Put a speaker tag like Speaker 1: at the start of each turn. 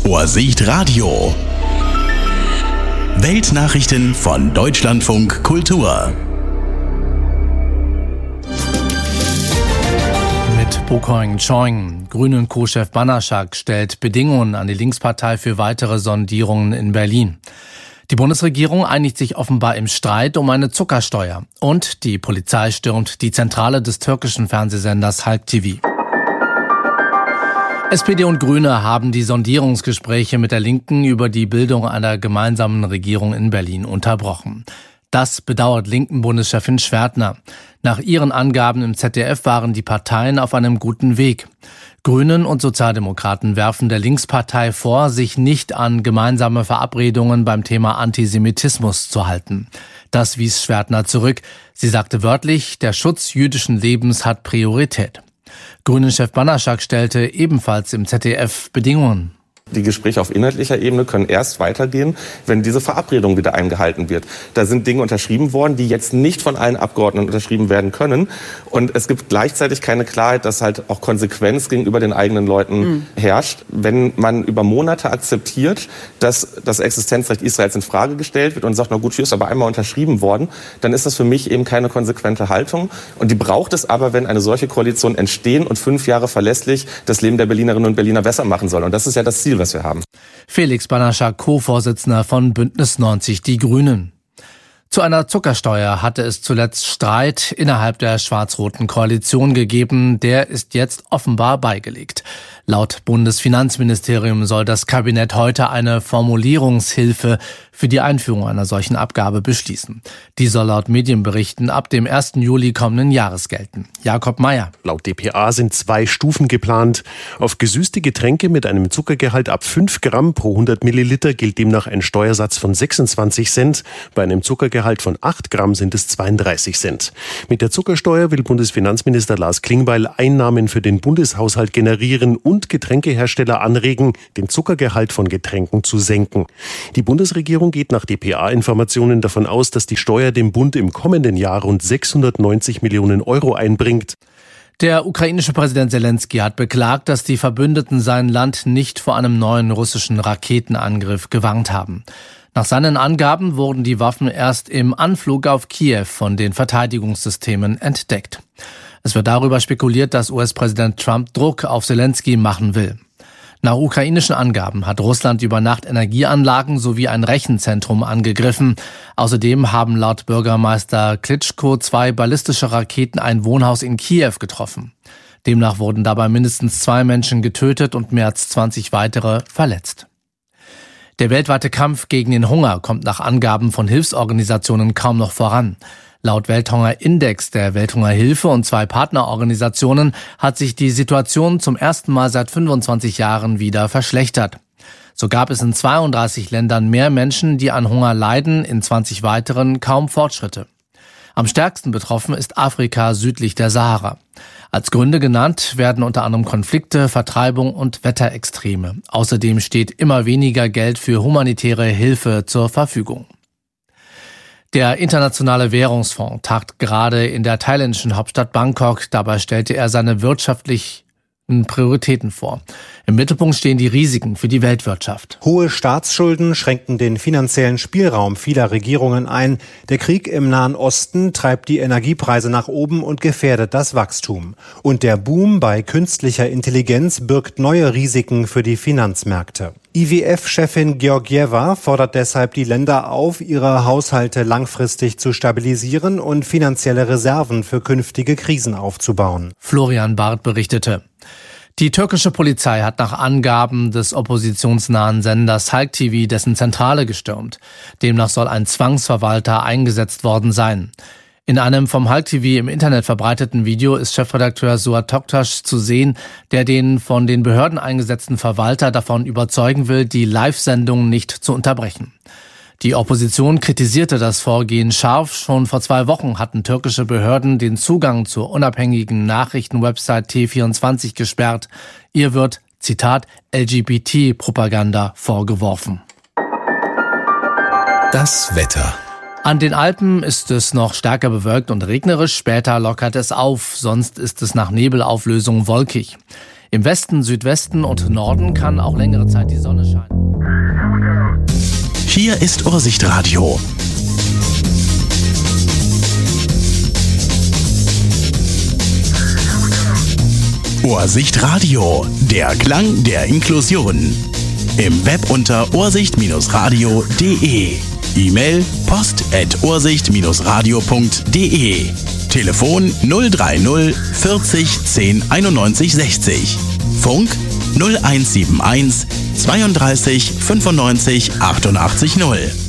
Speaker 1: Vorsicht Radio. Weltnachrichten von Deutschlandfunk Kultur.
Speaker 2: Mit Bokoing Choing. Grünen Co-Chef Banaschak stellt Bedingungen an die Linkspartei für weitere Sondierungen in Berlin. Die Bundesregierung einigt sich offenbar im Streit um eine Zuckersteuer. Und die Polizei stürmt die Zentrale des türkischen Fernsehsenders Halk TV. SPD und Grüne haben die Sondierungsgespräche mit der Linken über die Bildung einer gemeinsamen Regierung in Berlin unterbrochen. Das bedauert Linken-Bundeschefin Schwertner. Nach ihren Angaben im ZDF waren die Parteien auf einem guten Weg. Grünen und Sozialdemokraten werfen der Linkspartei vor, sich nicht an gemeinsame Verabredungen beim Thema Antisemitismus zu halten. Das wies Schwertner zurück. Sie sagte wörtlich, der Schutz jüdischen Lebens hat Priorität. Grünen-Chef Banaschak stellte ebenfalls im ZDF Bedingungen.
Speaker 3: Die Gespräche auf inhaltlicher Ebene können erst weitergehen, wenn diese Verabredung wieder eingehalten wird. Da sind Dinge unterschrieben worden, die jetzt nicht von allen Abgeordneten unterschrieben werden können. Und es gibt gleichzeitig keine Klarheit, dass halt auch Konsequenz gegenüber den eigenen Leuten herrscht. Wenn man über Monate akzeptiert, dass das Existenzrecht Israels in Frage gestellt wird und sagt, na gut, hier ist aber einmal unterschrieben worden, dann ist das für mich eben keine konsequente Haltung. Und die braucht es aber, wenn eine solche Koalition entstehen und 5 Jahre verlässlich das Leben der Berlinerinnen und Berliner besser machen soll. Und das ist ja das Ziel, was wir haben.
Speaker 2: Felix Banaschak, Co-Vorsitzender von Bündnis 90 Die Grünen. Zu einer Zuckersteuer hatte es zuletzt Streit innerhalb der schwarz-roten Koalition gegeben. Der ist jetzt offenbar beigelegt. Laut Bundesfinanzministerium soll das Kabinett heute eine Formulierungshilfe für die Einführung einer solchen Abgabe beschließen. Die soll laut Medienberichten ab dem 1. Juli kommenden Jahres gelten. Jakob Mayer.
Speaker 4: Laut dpa sind 2 Stufen geplant. Auf gesüßte Getränke mit einem Zuckergehalt ab 5 Gramm pro 100 Milliliter gilt demnach ein Steuersatz von 26 Cent. Bei einem Zuckergehalt von 8 Gramm sind es 32 Cent. Mit der Zuckersteuer will Bundesfinanzminister Lars Klingbeil Einnahmen für den Bundeshaushalt generieren und Getränkehersteller anregen, den Zuckergehalt von Getränken zu senken. Die Bundesregierung geht nach dpa-Informationen davon aus, dass die Steuer dem Bund im kommenden Jahr rund 690 Millionen Euro einbringt.
Speaker 2: Der ukrainische Präsident Selenskyj hat beklagt, dass die Verbündeten sein Land nicht vor einem neuen russischen Raketenangriff gewarnt haben. Nach seinen Angaben wurden die Waffen erst im Anflug auf Kiew von den Verteidigungssystemen entdeckt. Es wird darüber spekuliert, dass US-Präsident Trump Druck auf Selenskyj machen will. Nach ukrainischen Angaben hat Russland über Nacht Energieanlagen sowie ein Rechenzentrum angegriffen. Außerdem haben laut Bürgermeister Klitschko 2 ballistische Raketen ein Wohnhaus in Kiew getroffen. Demnach wurden dabei mindestens 2 Menschen getötet und mehr als 20 weitere verletzt. Der weltweite Kampf gegen den Hunger kommt nach Angaben von Hilfsorganisationen kaum noch voran. Laut Welthungerindex der Welthungerhilfe und 2 Partnerorganisationen hat sich die Situation zum ersten Mal seit 25 Jahren wieder verschlechtert. So gab es in 32 Ländern mehr Menschen, die an Hunger leiden, in 20 weiteren kaum Fortschritte. Am stärksten betroffen ist Afrika südlich der Sahara. Als Gründe genannt werden unter anderem Konflikte, Vertreibung und Wetterextreme. Außerdem steht immer weniger Geld für humanitäre Hilfe zur Verfügung. Der Internationale Währungsfonds tagt gerade in der thailändischen Hauptstadt Bangkok. Dabei stellte er seine wirtschaftlichen Prioritäten vor. Im Mittelpunkt stehen die Risiken für die Weltwirtschaft.
Speaker 5: Hohe Staatsschulden schränken den finanziellen Spielraum vieler Regierungen ein. Der Krieg im Nahen Osten treibt die Energiepreise nach oben und gefährdet das Wachstum. Und der Boom bei künstlicher Intelligenz birgt neue Risiken für die Finanzmärkte. IWF-Chefin Georgieva fordert deshalb die Länder auf, ihre Haushalte langfristig zu stabilisieren und finanzielle Reserven für künftige Krisen aufzubauen.
Speaker 2: Florian Barth berichtete. Die türkische Polizei hat nach Angaben des oppositionsnahen Senders Halk TV dessen Zentrale gestürmt. Demnach soll ein Zwangsverwalter eingesetzt worden sein. In einem vom Halk TV im Internet verbreiteten Video ist Chefredakteur Suat Toktaş zu sehen, der den von den Behörden eingesetzten Verwalter davon überzeugen will, die Live-Sendung nicht zu unterbrechen. Die Opposition kritisierte das Vorgehen scharf. Schon vor 2 Wochen hatten türkische Behörden den Zugang zur unabhängigen Nachrichtenwebsite T24 gesperrt. Ihr wird, Zitat, LGBT-Propaganda vorgeworfen.
Speaker 1: Das Wetter.
Speaker 2: An den Alpen ist es noch stärker bewölkt und regnerisch, später lockert es auf, sonst ist es nach Nebelauflösung wolkig. Im Westen, Südwesten und Norden kann auch längere Zeit die Sonne scheinen.
Speaker 1: Hier ist Ursicht-Radio. Ursicht-Radio, der Klang der Inklusion. Im Web unter ursicht-radio.de. E-Mail post@ursicht-radio.de. Telefon 030 40 10 91 60. Funk 0171 32 95 88 0.